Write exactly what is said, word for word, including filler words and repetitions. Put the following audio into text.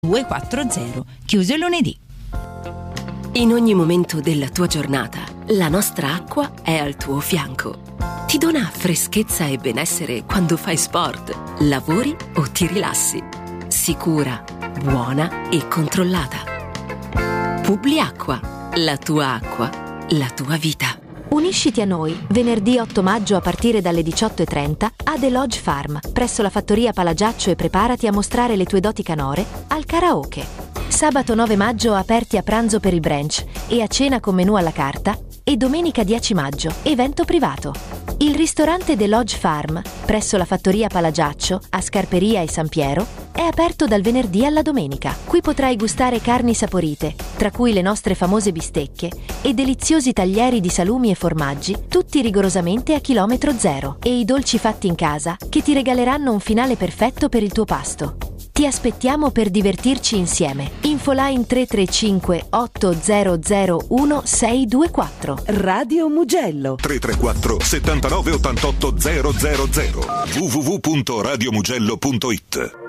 due quattro zero, chiuso il lunedì. In ogni momento della tua giornata, la nostra acqua è al tuo fianco. Ti dona freschezza e benessere quando fai sport, lavori o ti rilassi. Sicura, buona e controllata. Publiacqua, la tua acqua, la tua vita. Unisciti a noi venerdì otto maggio a partire dalle diciotto e trenta a The Lodge Farm, presso la fattoria Palagiaccio, e preparati a mostrare le tue doti canore al karaoke. Sabato nove maggio aperti a pranzo per il brunch e a cena con menù alla carta, e domenica dieci maggio evento privato. Il ristorante The Lodge Farm, presso la fattoria Palagiaccio, a Scarperia e San Piero, è aperto dal venerdì alla domenica. Qui potrai gustare carni saporite, tra cui le nostre famose bistecche, e deliziosi taglieri di salumi e formaggi, tutti rigorosamente a chilometro zero, e i dolci fatti in casa, che ti regaleranno un finale perfetto per il tuo pasto. Ti aspettiamo per divertirci insieme. Infoline tre tre cinque otto zero zero uno sei due quattro. Radio Mugello tre tre quattro settantanove ottantotto zero zero zero w w w punto radio mugello punto it.